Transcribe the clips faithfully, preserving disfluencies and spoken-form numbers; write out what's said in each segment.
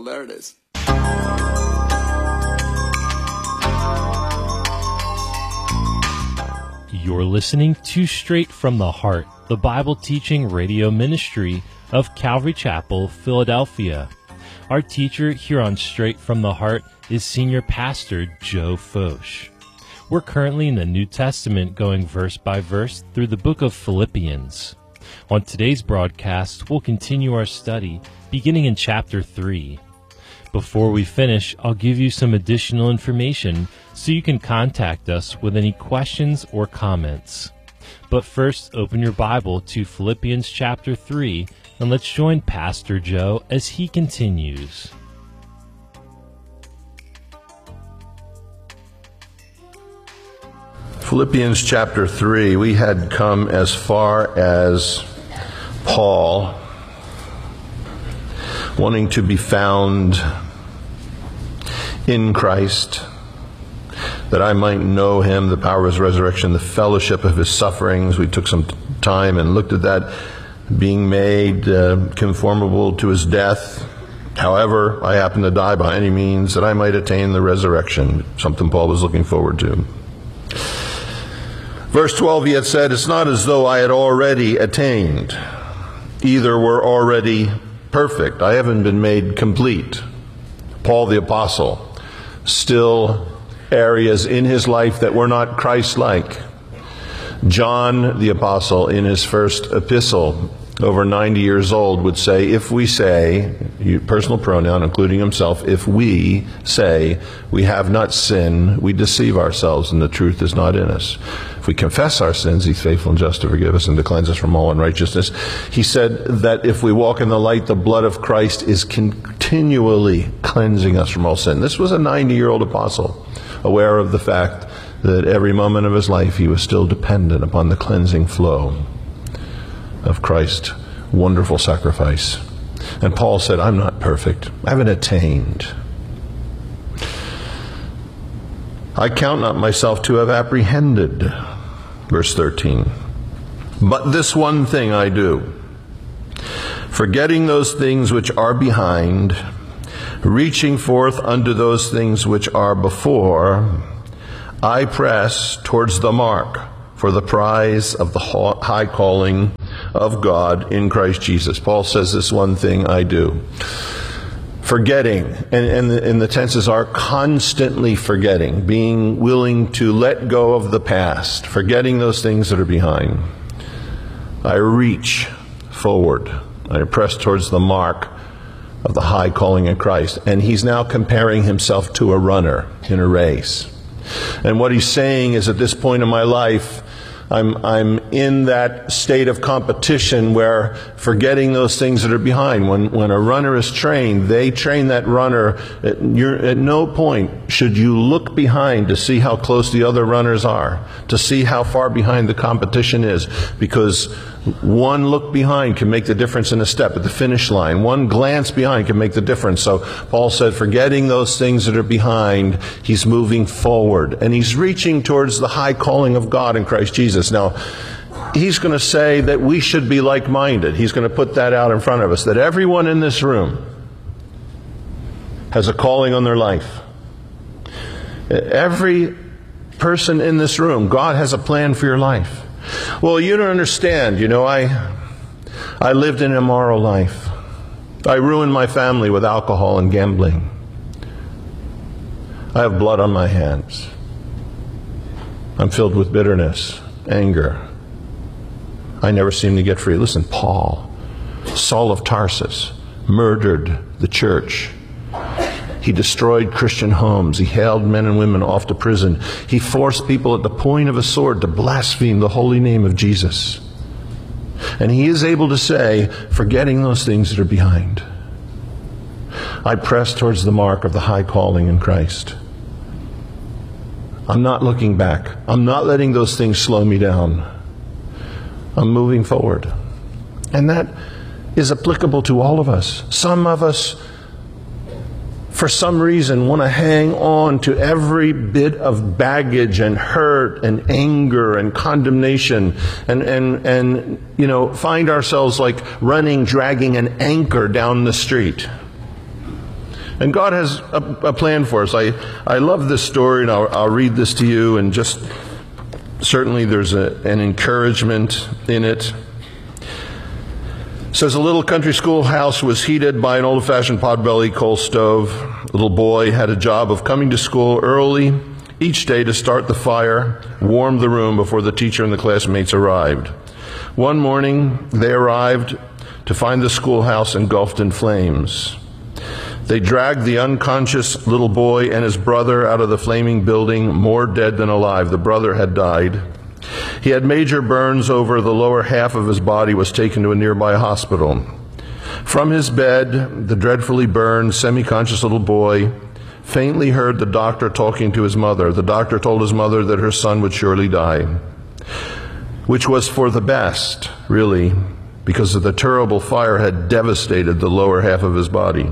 Well, there it is. You're listening to Straight from the Heart, the Bible teaching radio ministry of Calvary Chapel, Philadelphia. Our teacher here on Straight from the Heart is Senior Pastor Joe Focht. We're currently in the New Testament, going verse by verse through the book of Philippians. On today's broadcast, we'll continue our study beginning in chapter three. Before we finish, I'll give you some additional information so you can contact us with any questions or comments. But first, open your Bible to Philippians chapter three, and let's join Pastor Joe as he continues. Philippians chapter three, we had come as far as Paul wanting to be found in Christ, that I might know him, the power of his resurrection, the fellowship of his sufferings. We took some time and looked at that, being made uh, conformable to his death. However, I happen to die by any means, that I might attain the resurrection, something Paul was looking forward to. Verse twelve, he had said, it's not as though I had already attained, either were already perfect. I haven't been made complete. Paul the Apostle, still areas in his life that were not Christ-like. John the Apostle, in his first epistle, over ninety years old, would say, if we say, personal pronoun including himself, if we say we have not sinned, we deceive ourselves and the truth is not in us. If we confess our sins, he's faithful and just to forgive us and to cleanse us from all unrighteousness. He said that if we walk in the light, the blood of Christ is continually cleansing us from all sin. This was a ninety-year-old apostle, aware of the fact that every moment of his life he was still dependent upon the cleansing flow of Christ's wonderful sacrifice. And Paul said, I'm not perfect. I haven't attained. I count not myself to have apprehended. Verse thirteen. But this one thing I do, forgetting those things which are behind, reaching forth unto those things which are before, I press towards the mark for the prize of the high calling of God in Christ Jesus. Paul says, this one thing I do. Forgetting, and, and, the, and the tenses are constantly forgetting, being willing to let go of the past, forgetting those things that are behind. I reach forward. I press towards the mark of the high calling in Christ. And he's now comparing himself to a runner in a race. And what he's saying is, at this point in my life, I'm I'm in that state of competition where forgetting those things that are behind. When when a runner is trained, they train that runner. At, you're, at no point should you look behind to see how close the other runners are, to see how far behind the competition is, because one look behind can make the difference in a step at the finish line. One glance behind can make the difference. So Paul said, forgetting those things that are behind, he's moving forward. And he's reaching towards the high calling of God in Christ Jesus. Now, he's going to say that we should be like-minded. He's going to put that out in front of us, that everyone in this room has a calling on their life. Every person in this room, God has a plan for your life. Well, you don't understand. You know, I I lived an immoral life. I ruined my family with alcohol and gambling. I have blood on my hands. I'm filled with bitterness, anger. I never seem to get free. Listen, Paul, Saul of Tarsus, murdered the church. He destroyed Christian homes. He hailed men and women off to prison. He forced people at the point of a sword to blaspheme the holy name of Jesus. And he is able to say, forgetting those things that are behind, I press towards the mark of the high calling in Christ. I'm not looking back. I'm not letting those things slow me down. I'm moving forward. And that is applicable to all of us. Some of us, for some reason, want to hang on to every bit of baggage and hurt and anger and condemnation and, and, and you know, find ourselves like running, dragging an anchor down the street. And God has a, a plan for us. I, I love this story, and I'll, I'll read this to you, and just certainly there's a, an encouragement in it. It says, a little country schoolhouse was heated by an old-fashioned potbelly coal stove. The little boy had a job of coming to school early each day to start the fire, warm the room before the teacher and the classmates arrived. One morning, they arrived to find the schoolhouse engulfed in flames. They dragged the unconscious little boy and his brother out of the flaming building, more dead than alive. The brother had died. He had major burns over the lower half of his body, was taken to a nearby hospital. From his bed, the dreadfully burned, semi-conscious little boy faintly heard the doctor talking to his mother. The doctor told his mother that her son would surely die, which was for the best, really, because of the terrible fire had devastated the lower half of his body.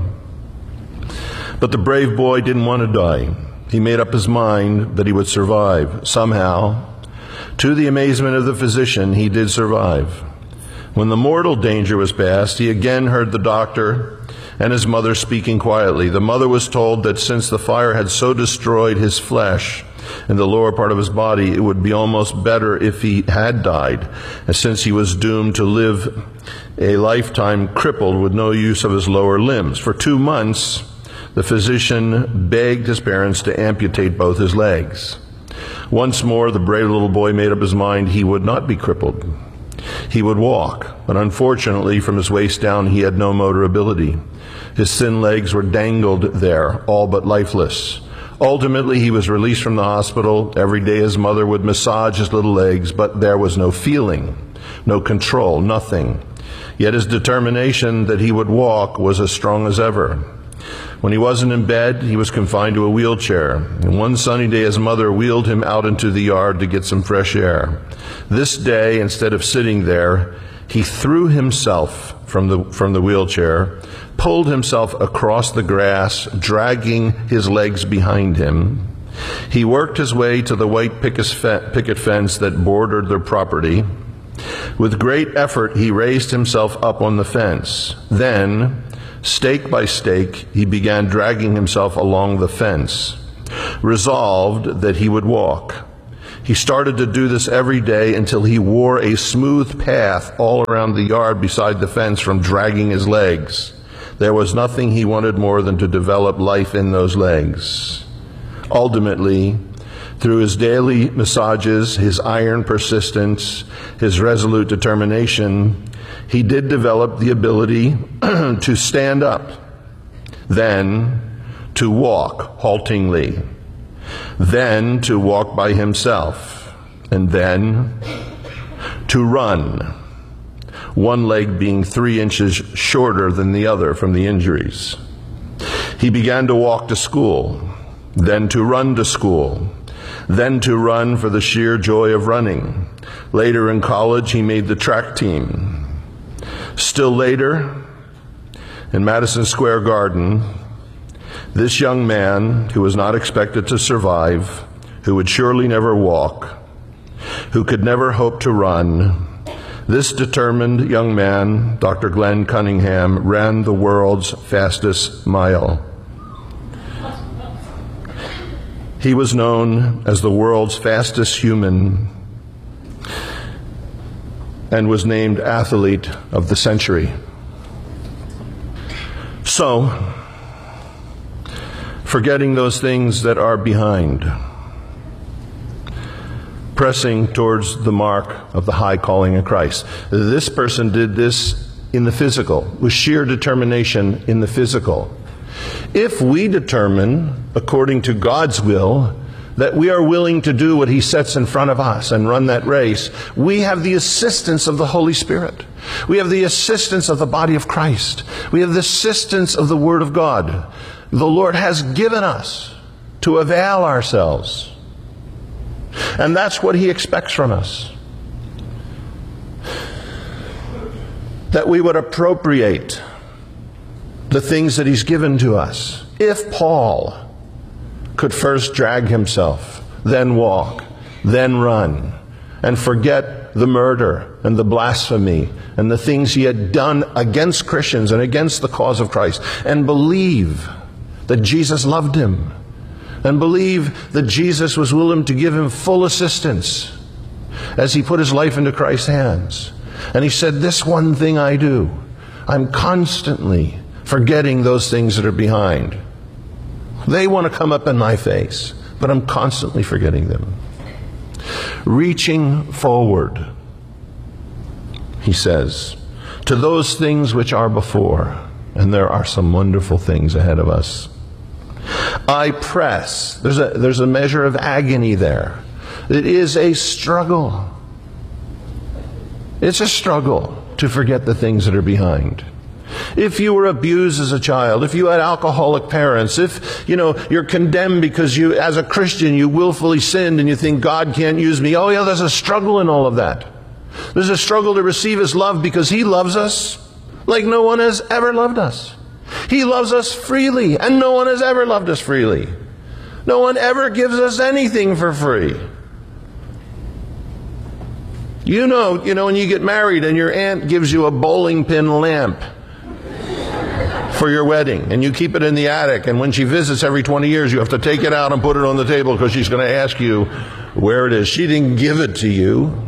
But the brave boy didn't want to die. He made up his mind that he would survive. Somehow, to the amazement of the physician, he did survive. When the mortal danger was past, he again heard the doctor and his mother speaking quietly. The mother was told that since the fire had so destroyed his flesh in the lower part of his body, it would be almost better if he had died, and since he was doomed to live a lifetime crippled with no use of his lower limbs. For two months, the physician begged his parents to amputate both his legs. Once more, the brave little boy made up his mind he would not be crippled. He would walk, but unfortunately, from his waist down, he had no motor ability. His thin legs were dangled there, all but lifeless. Ultimately, he was released from the hospital. Every day his mother would massage his little legs, but there was no feeling, no control, nothing. Yet his determination that he would walk was as strong as ever. When he wasn't in bed, he was confined to a wheelchair. And one sunny day, his mother wheeled him out into the yard to get some fresh air. This day, instead of sitting there, he threw himself from the, from the wheelchair, pulled himself across the grass, dragging his legs behind him. He worked his way to the white picket fence that bordered their property. With great effort, he raised himself up on the fence. Then, stake by stake, he began dragging himself along the fence, resolved that he would walk. He started to do this every day until he wore a smooth path all around the yard beside the fence from dragging his legs. There was nothing he wanted more than to develop life in those legs. Ultimately, through his daily massages, his iron persistence, his resolute determination, he did develop the ability to stand up, then to walk haltingly, then to walk by himself, and then to run, one leg being three inches shorter than the other from the injuries. He began to walk to school, then to run to school, then to run for the sheer joy of running. Later in college, he made the track team. Still later, in Madison Square Garden, this young man, who was not expected to survive, who would surely never walk, who could never hope to run, this determined young man, Doctor Glenn Cunningham, ran the world's fastest mile. He was known as the world's fastest human and was named Athlete of the Century. So, forgetting those things that are behind, pressing towards the mark of the high calling in Christ. This person did this in the physical, with sheer determination in the physical. If we determine, according to God's will, that we are willing to do what He sets in front of us and run that race, we have the assistance of the Holy Spirit. We have the assistance of the body of Christ. We have the assistance of the Word of God. The Lord has given us to avail ourselves. And that's what He expects from us. That we would appropriate the things that He's given to us. If Paul could first drag himself, then walk, then run, and forget the murder and the blasphemy and the things he had done against Christians and against the cause of Christ, and believe that Jesus loved him, and believe that Jesus was willing to give him full assistance as he put his life into Christ's hands. And he said, this one thing I do, I'm constantly forgetting those things that are behind. They want to come up in my face, but I'm constantly forgetting them. Reaching forward, he says, to those things which are before. And there are some wonderful things ahead of us. I press. There's a, there's a measure of agony there. It is a struggle. It's a struggle to forget the things that are behind. If you were abused as a child, if you had alcoholic parents, if, you know, you're condemned because you, as a Christian, you willfully sinned and you think God can't use me. Oh yeah, there's a struggle in all of that. There's a struggle to receive his love because he loves us like no one has ever loved us. He loves us freely, and no one has ever loved us freely. No one ever gives us anything for free. You know, you know, when you get married and your aunt gives you a bowling pin lamp for your wedding, and you keep it in the attic, and when she visits every twenty years, you have to take it out and put it on the table because she's going to ask you where it is. She didn't give it to you.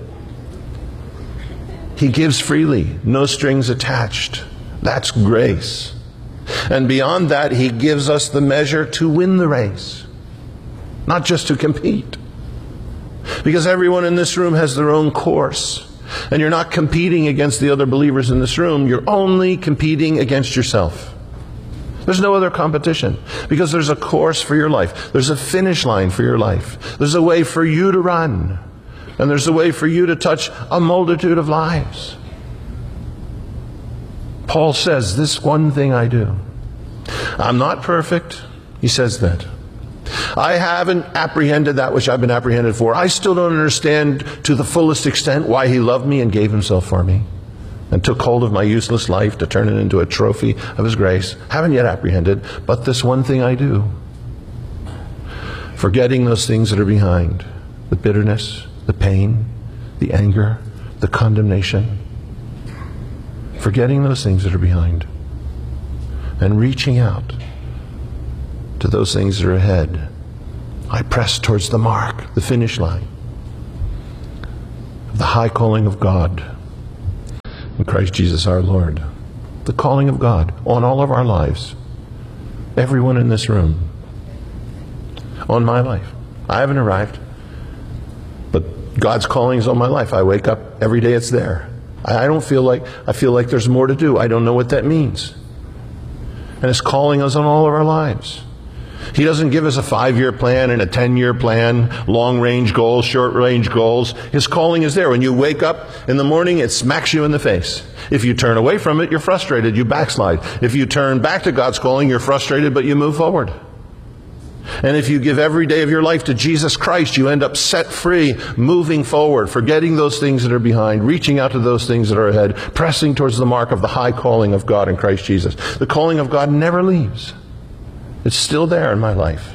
He gives freely, no strings attached. That's grace. And beyond that, he gives us the measure to win the race, not just to compete. Because everyone in this room has their own course. And you're not competing against the other believers in this room. You're only competing against yourself. There's no other competition. Because there's a course for your life. There's a finish line for your life. There's a way for you to run. And there's a way for you to touch a multitude of lives. Paul says, this one thing I do. I'm not perfect. He says that. I haven't apprehended that which I've been apprehended for. I still don't understand to the fullest extent why he loved me and gave himself for me and took hold of my useless life to turn it into a trophy of his grace. Haven't yet apprehended, but this one thing I do. Forgetting those things that are behind. The bitterness, the pain, the anger, the condemnation. Forgetting those things that are behind. And reaching out to those things that are ahead. I press towards the mark, the finish line, the high calling of God in Christ Jesus our Lord. The calling of God on all of our lives. Everyone in this room. On my life. I haven't arrived, but God's calling is on my life. I wake up every day, it's there. I don't feel like, I feel like there's more to do. I don't know what that means. And his calling is on all of our lives. He doesn't give us a five-year plan and a ten-year plan, long-range goals, short-range goals. His calling is there. When you wake up in the morning, it smacks you in the face. If you turn away from it, you're frustrated, you backslide. If you turn back to God's calling, you're frustrated, but you move forward. And if you give every day of your life to Jesus Christ, you end up set free, moving forward, forgetting those things that are behind, reaching out to those things that are ahead, pressing towards the mark of the high calling of God in Christ Jesus. The calling of God never leaves. It's still there in my life.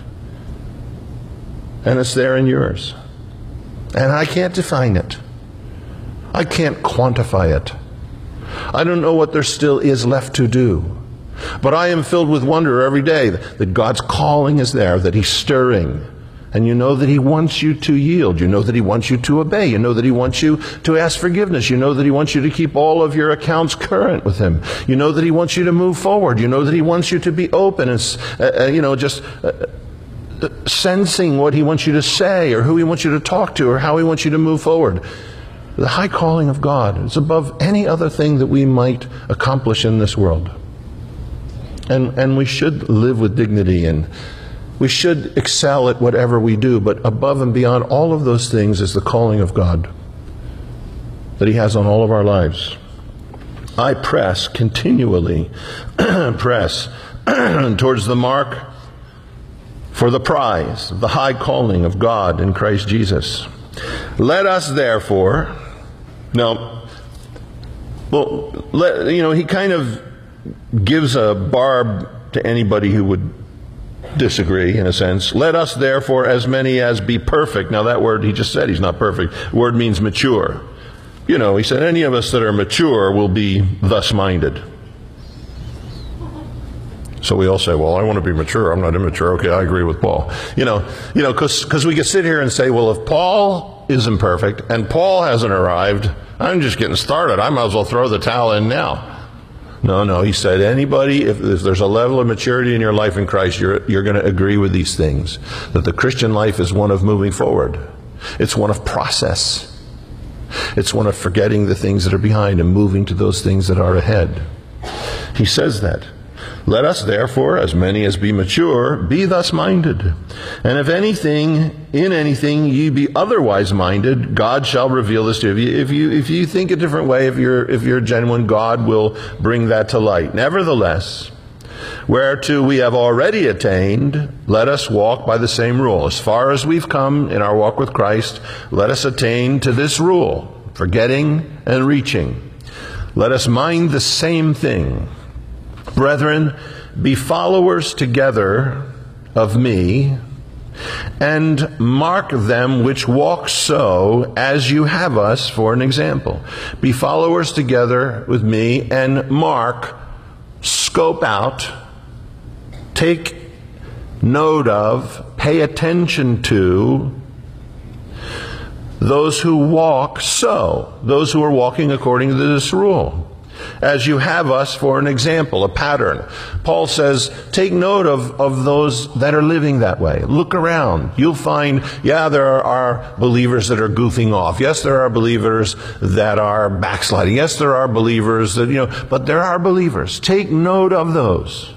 And it's there in yours. And I can't define it. I can't quantify it. I don't know what there still is left to do. But I am filled with wonder every day that God's calling is there, that he's stirring. And you know that he wants you to yield. You know that he wants you to obey. You know that he wants you to ask forgiveness. You know that he wants you to keep all of your accounts current with him. You know that he wants you to move forward. You know that he wants you to be open and, uh, uh, you know, just uh, uh, sensing what he wants you to say or who he wants you to talk to or how he wants you to move forward. The high calling of God is above any other thing that we might accomplish in this world. And, and we should live with dignity, and we should excel at whatever we do, but above and beyond all of those things is the calling of God that he has on all of our lives. I press continually, press towards the mark for the prize of the high calling of God in Christ Jesus. Let us therefore, now, well, let, you know, he kind of gives a barb to anybody who would disagree, in a sense. Let us therefore, as many as be perfect. Now that word, he just said he's not perfect. The word means mature. You know, he said any of us that are mature will be thus minded. So we all say, well, I want to be mature. I'm not immature. Okay, I agree with Paul. You know, you know, because because we can sit here and say, well, if Paul is imperfect and Paul hasn't arrived, I'm just getting started. I might as well throw the towel in now. No, no, he said, anybody, if there's a level of maturity in your life in Christ, you're, you're going to agree with these things. That the Christian life is one of moving forward. It's one of process. It's one of forgetting the things that are behind and moving to those things that are ahead. He says that. Let us therefore, as many as be mature, be thus minded. And if anything, in anything, ye be otherwise minded, God shall reveal this to you. If you, if you think a different way, if you're, if you're genuine, God will bring that to light. Nevertheless, whereto we have already attained, let us walk by the same rule. As far as we've come in our walk with Christ, let us attain to this rule, forgetting and reaching. Let us mind the same thing. Brethren, be followers together of me, and mark them which walk so as you have us for an example. Be followers together with me, and mark, scope out, take note of, pay attention to those who walk so, those who are walking according to this rule, as you have us for an example, a pattern. Paul says, take note of, of those that are living that way. Look around. You'll find, yeah, there are believers that are goofing off. Yes, there are believers that are backsliding. Yes, there are believers that, you know, but there are believers. Take note of those.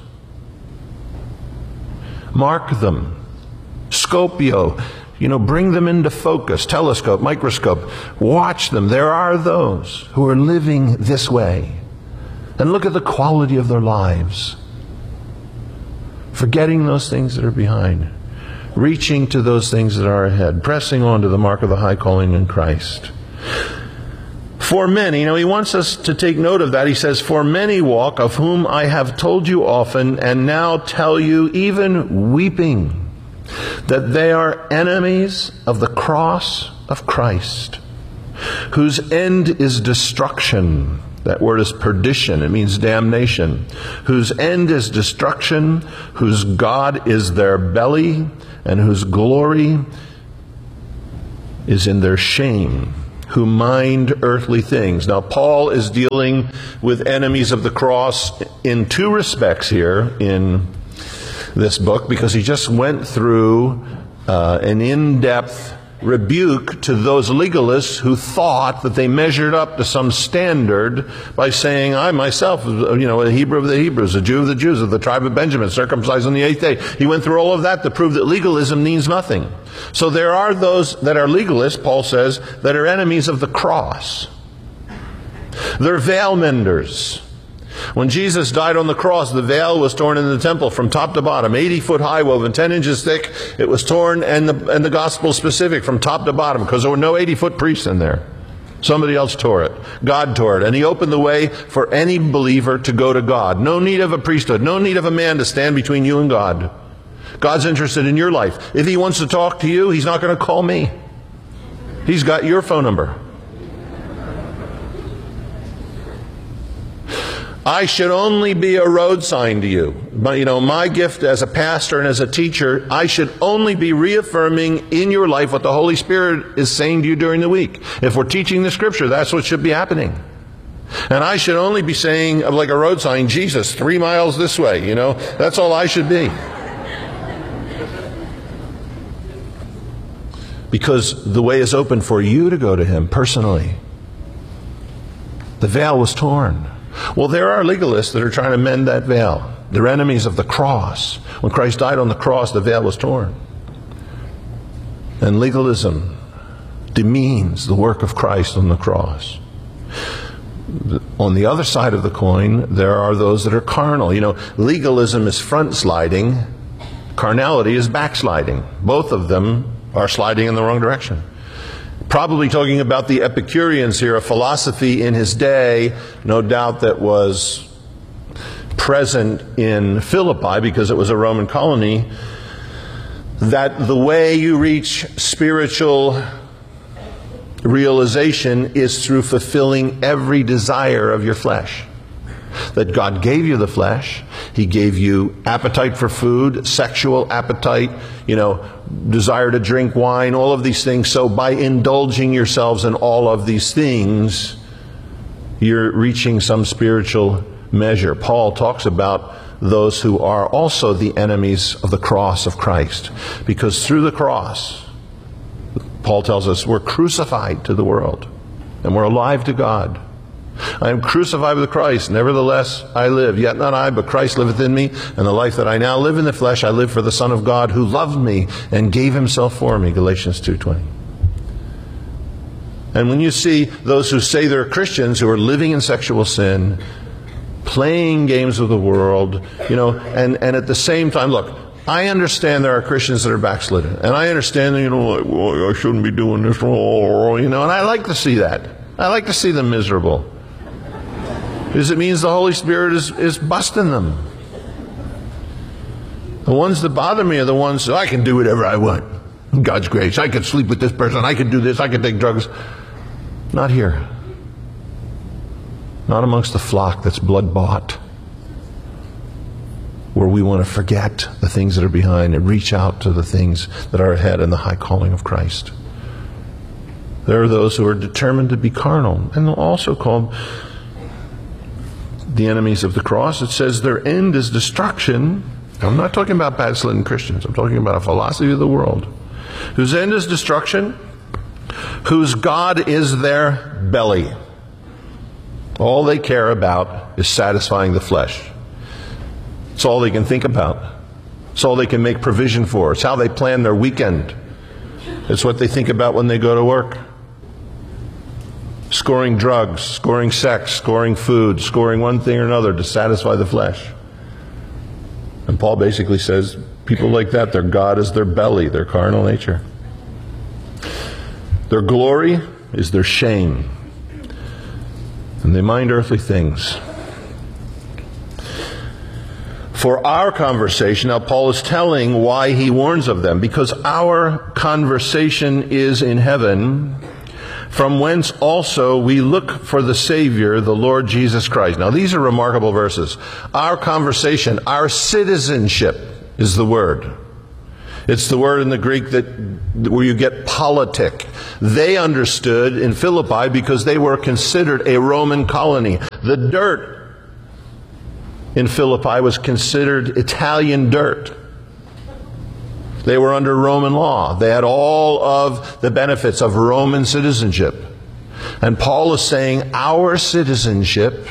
Mark them. Scopio. You know, bring them into focus, telescope, microscope. Watch them. There are those who are living this way. And look at the quality of their lives. Forgetting those things that are behind. Reaching to those things that are ahead. Pressing on to the mark of the high calling in Christ. For many, you know, he wants us to take note of that. He says, for many walk, of whom I have told you often, and now tell you, even weeping, that they are enemies of the cross of Christ, whose end is destruction. That word is perdition. It means damnation. Whose end is destruction, whose God is their belly, and whose glory is in their shame, who mind earthly things. Now, Paul is dealing with enemies of the cross in two respects here in this book, because he just went through uh, an in-depth rebuke to those legalists who thought that they measured up to some standard by saying, I myself, you know, a Hebrew of the Hebrews, a Jew of the Jews, of the tribe of Benjamin, circumcised on the eighth day. He went through all of that to prove that legalism means nothing. So there are those that are legalists, Paul says, that are enemies of the cross. They're veil menders. When Jesus died on the cross, the veil was torn in the temple from top to bottom, eighty foot high, woven ten inches thick. It was torn, and the, and the gospel specific, from top to bottom, because there were no eighty foot priests in there. Somebody else tore it. God tore it. And he opened the way for any believer to go to God. No need of a priesthood. No need of a man to stand between you and God. God's interested in your life. If he wants to talk to you, he's not going to call me. He's got your phone number. I should only be a road sign to you. But, you know, my gift as a pastor and as a teacher, I should only be reaffirming in your life what the Holy Spirit is saying to you during the week. If we're teaching the Scripture, that's what should be happening. And I should only be saying, like a road sign, Jesus, three miles this way, you know. That's all I should be. Because the way is open for you to go to him personally. The veil was torn. Well, there are legalists that are trying to mend that veil. They're enemies of the cross. When Christ died on the cross, the veil was torn. And legalism demeans the work of Christ on the cross. On the other side of the coin, there are those that are carnal. You know, legalism is front sliding. Carnality is backsliding. Both of them are sliding in the wrong direction. Probably talking about the Epicureans here, a philosophy in his day, no doubt that was present in Philippi because it was a Roman colony, that the way you reach spiritual realization is through fulfilling every desire of your flesh. That God gave you the flesh. He gave you appetite for food, sexual appetite, you know, desire to drink wine, all of these things. So by indulging yourselves in all of these things, you're reaching some spiritual measure. Paul talks about those who are also the enemies of the cross of Christ. Because through the cross, Paul tells us we're crucified to the world and we're alive to God. I am crucified with Christ, nevertheless I live. Yet not I, but Christ liveth in me. And the life that I now live in the flesh, I live for the Son of God, who loved me and gave himself for me. Galatians two twenty. And when you see those who say they're Christians, who are living in sexual sin, playing games with the world, you know, and, and at the same time, look, I understand there are Christians that are backslidden. And I understand, you know, like, well, I shouldn't be doing this, you know, and I like to see that. I like to see them miserable. Because it means the Holy Spirit is, is busting them. The ones that bother me are the ones that I can do whatever I want. In God's grace. I could sleep with this person. I could do this. I could take drugs. Not here. Not amongst the flock that's blood-bought. Where we want to forget the things that are behind and reach out to the things that are ahead in the high calling of Christ. There are those who are determined to be carnal, and also called the enemies of the cross. It says their end is destruction. I'm not talking about backslidden Christians. I'm talking about a philosophy of the world, whose end is destruction, whose God is their belly. All they care about is satisfying the flesh. It's all they can think about. It's all they can make provision for. It's how they plan their weekend. It's what they think about when they go to work. Scoring drugs, scoring sex, scoring food, scoring one thing or another to satisfy the flesh. And Paul basically says, people like that, their God is their belly, their carnal nature. Their glory is their shame. And they mind earthly things. For our conversation, now Paul is telling why he warns of them. Because our conversation is in heaven, from whence also we look for the Savior, the Lord Jesus Christ. Now these are remarkable verses. Our conversation, our citizenship is the word. It's the word in the Greek that where you get politic. They understood in Philippi because they were considered a Roman colony. The dirt in Philippi was considered Italian dirt. They were under Roman law. They had all of the benefits of Roman citizenship. And Paul is saying our citizenship,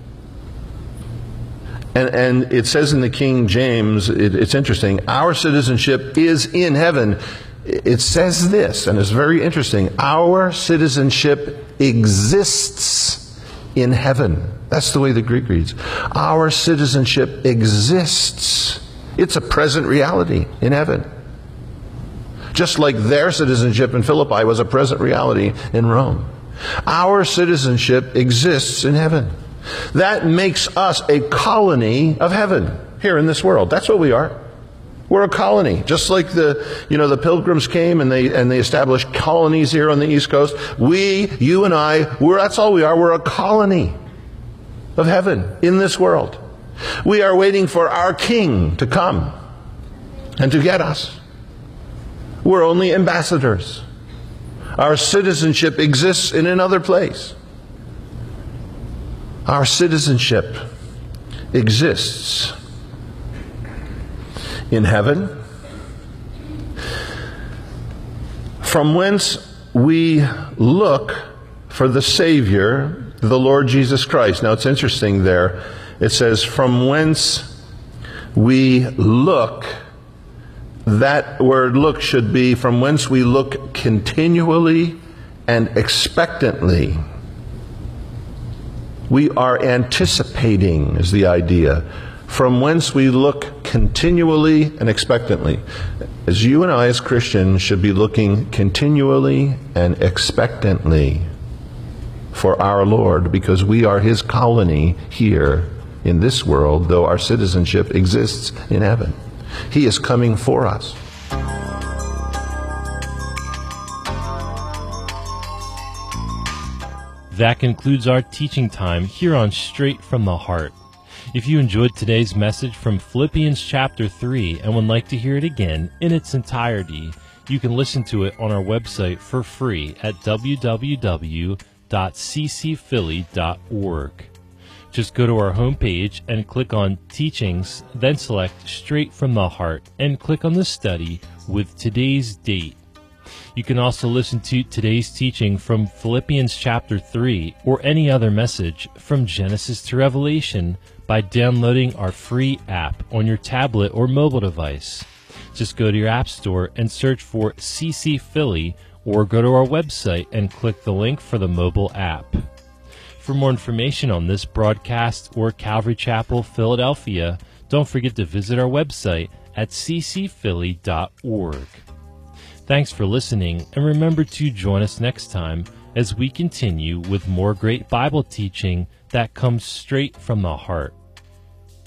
and, and it says in the King James, it, it's interesting, our citizenship is in heaven. It says this, and it's very interesting, our citizenship exists in heaven. That's the way the Greek reads. Our citizenship exists. It's a present reality in heaven. Just like their citizenship in Philippi was a present reality in Rome. Our citizenship exists in heaven. That makes us a colony of heaven here in this world. That's what we are. We're a colony. Just like the, you know, the pilgrims came and they and they established colonies here on the East Coast. We, you and I, we're that's all we are. We're a colony of heaven in this world. We are waiting for our King to come and to get us. We're only ambassadors. Our citizenship exists in another place. Our citizenship exists in heaven, from whence we look for the Savior, the Lord Jesus Christ. Now it's interesting there. It says, from whence we look. That word look should be from whence we look continually and expectantly. We are anticipating is the idea. From whence we look continually and expectantly. As you and I as Christians should be looking continually and expectantly for our Lord, because we are His colony here in this world, though our citizenship exists in heaven. He is coming for us. That concludes our teaching time here on Straight from the Heart. If you enjoyed today's message from Philippians chapter three and would like to hear it again in its entirety, you can listen to it on our website for free at w w w dot c c philly dot org. Just go to our homepage and click on Teachings, then select Straight from the Heart and click on the study with today's date. You can also listen to today's teaching from Philippians chapter three or any other message from Genesis to Revelation by downloading our free app on your tablet or mobile device. Just go to your app store and search for C C Philly or go to our website and click the link for the mobile app. For more information on this broadcast or Calvary Chapel, Philadelphia, don't forget to visit our website at c c philly dot org. Thanks for listening, and remember to join us next time as we continue with more great Bible teaching that comes straight from the heart.